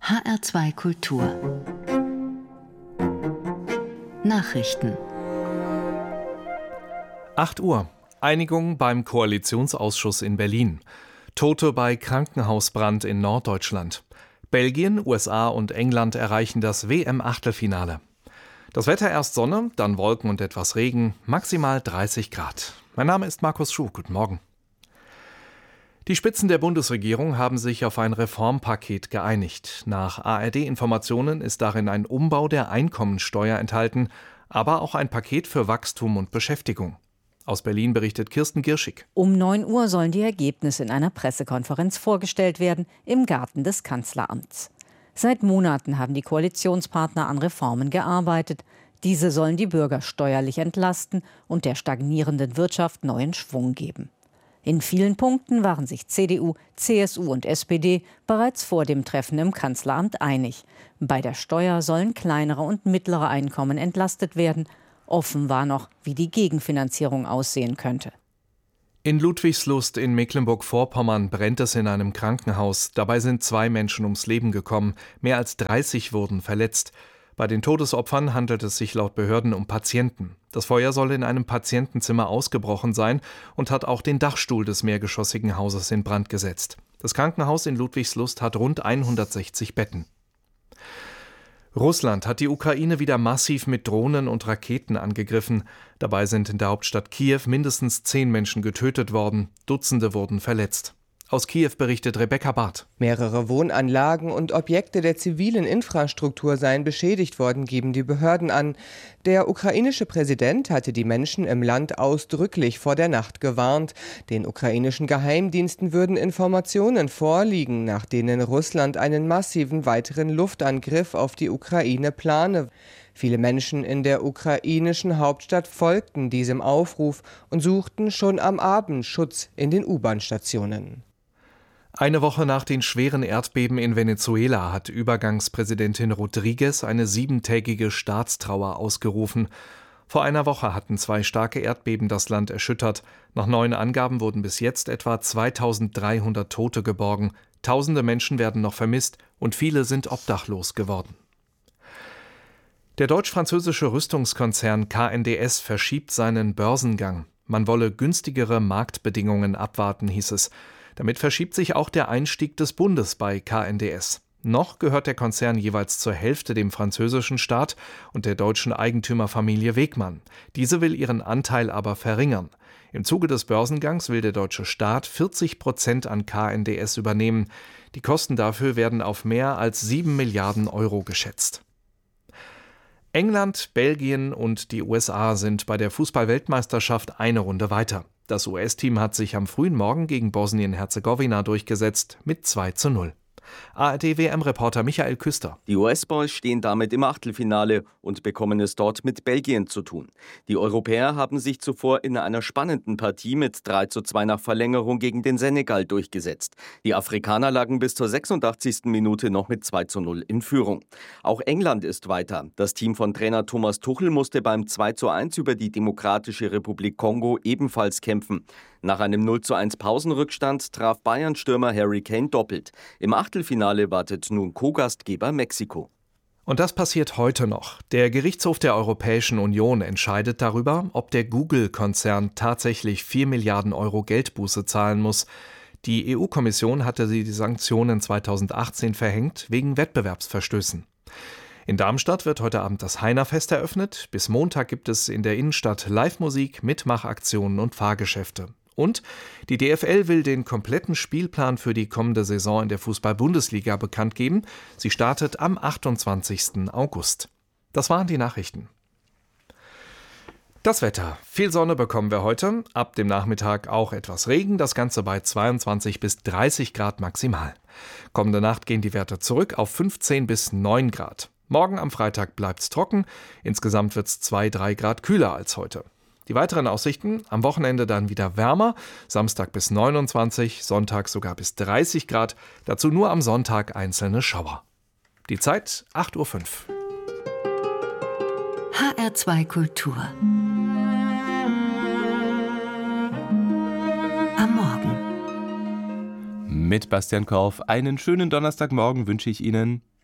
HR2 Kultur Nachrichten 8 Uhr. Einigung beim Koalitionsausschuss in Berlin. Tote bei Krankenhausbrand in Norddeutschland. Belgien, USA und England erreichen das WM-Achtelfinale. Das Wetter erst Sonne, dann Wolken und etwas Regen, maximal 30 Grad. Mein Name ist Markus Schuh, guten Morgen. Die Spitzen der Bundesregierung haben sich auf ein Reformpaket geeinigt. Nach ARD-Informationen ist darin ein Umbau der Einkommensteuer enthalten, aber auch ein Paket für Wachstum und Beschäftigung. Aus Berlin berichtet Kirsten Girschig. Um 9 Uhr sollen die Ergebnisse in einer Pressekonferenz vorgestellt werden, im Garten des Kanzleramts. Seit Monaten haben die Koalitionspartner an Reformen gearbeitet. Diese sollen die Bürger steuerlich entlasten und der stagnierenden Wirtschaft neuen Schwung geben. In vielen Punkten waren sich CDU, CSU und SPD bereits vor dem Treffen im Kanzleramt einig. Bei der Steuer sollen kleinere und mittlere Einkommen entlastet werden. Offen war noch, wie die Gegenfinanzierung aussehen könnte. In Ludwigslust in Mecklenburg-Vorpommern brennt es in einem Krankenhaus. Dabei sind 2 Menschen ums Leben gekommen. Mehr als 30 wurden verletzt. Bei den Todesopfern handelt es sich laut Behörden um Patienten. Das Feuer soll in einem Patientenzimmer ausgebrochen sein und hat auch den Dachstuhl des mehrgeschossigen Hauses in Brand gesetzt. Das Krankenhaus in Ludwigslust hat rund 160 Betten. Russland hat die Ukraine wieder massiv mit Drohnen und Raketen angegriffen. Dabei sind in der Hauptstadt Kiew mindestens 10 Menschen getötet worden, Dutzende wurden verletzt. Aus Kiew berichtet Rebecca Barth. Mehrere Wohnanlagen und Objekte der zivilen Infrastruktur seien beschädigt worden, geben die Behörden an. Der ukrainische Präsident hatte die Menschen im Land ausdrücklich vor der Nacht gewarnt. Den ukrainischen Geheimdiensten würden Informationen vorliegen, nach denen Russland einen massiven weiteren Luftangriff auf die Ukraine plane. Viele Menschen in der ukrainischen Hauptstadt folgten diesem Aufruf und suchten schon am Abend Schutz in den U-Bahn-Stationen. Eine Woche nach den schweren Erdbeben in Venezuela hat Übergangspräsidentin Rodriguez eine 7-tägige Staatstrauer ausgerufen. Vor einer Woche hatten 2 starke Erdbeben das Land erschüttert. Nach neuen Angaben wurden bis jetzt etwa 2300 Tote geborgen. Tausende Menschen werden noch vermisst und viele sind obdachlos geworden. Der deutsch-französische Rüstungskonzern KNDS verschiebt seinen Börsengang. Man wolle günstigere Marktbedingungen abwarten, hieß es. Damit verschiebt sich auch der Einstieg des Bundes bei KNDS. Noch gehört der Konzern jeweils zur Hälfte dem französischen Staat und der deutschen Eigentümerfamilie Wegmann. Diese will ihren Anteil aber verringern. Im Zuge des Börsengangs will der deutsche Staat 40% an KNDS übernehmen. Die Kosten dafür werden auf mehr als 7 Milliarden Euro geschätzt. England, Belgien und die USA sind bei der Fußball-Weltmeisterschaft eine Runde weiter. Das US-Team hat sich am frühen Morgen gegen Bosnien-Herzegowina durchgesetzt mit 2:0. ARD-WM-Reporter Michael Küster. Die US-Boys stehen damit im Achtelfinale und bekommen es dort mit Belgien zu tun. Die Europäer haben sich zuvor in einer spannenden Partie mit 3:2 nach Verlängerung gegen den Senegal durchgesetzt. Die Afrikaner lagen bis zur 86. Minute noch mit 2:0 in Führung. Auch England ist weiter. Das Team von Trainer Thomas Tuchel musste beim 2:1 über die Demokratische Republik Kongo ebenfalls kämpfen. Nach einem 0:1 Pausenrückstand traf Bayern-Stürmer Harry Kane doppelt. Im Achtelfinale wartet nun Co-Gastgeber Mexiko. Und das passiert heute noch. Der Gerichtshof der Europäischen Union entscheidet darüber, ob der Google-Konzern tatsächlich 4 Milliarden Euro Geldbuße zahlen muss. Die EU-Kommission hatte die Sanktionen 2018 verhängt wegen Wettbewerbsverstößen. In Darmstadt wird heute Abend das Heinerfest eröffnet. Bis Montag gibt es in der Innenstadt Live-Musik, Mitmachaktionen und Fahrgeschäfte. Und die DFL will den kompletten Spielplan für die kommende Saison in der Fußball-Bundesliga bekannt geben. Sie startet am 28. August. Das waren die Nachrichten. Das Wetter. Viel Sonne bekommen wir heute. Ab dem Nachmittag auch etwas Regen. Das Ganze bei 22 bis 30 Grad maximal. Kommende Nacht gehen die Werte zurück auf 15 bis 9 Grad. Morgen am Freitag bleibt's trocken. Insgesamt wird's 2-3 Grad kühler als heute. Die weiteren Aussichten: am Wochenende dann wieder wärmer, Samstag bis 29, Sonntag sogar bis 30 Grad, dazu nur am Sonntag einzelne Schauer. Die Zeit 8:05 Uhr. HR2 Kultur am Morgen. Mit Bastian Korf einen schönen Donnerstagmorgen wünsche ich Ihnen.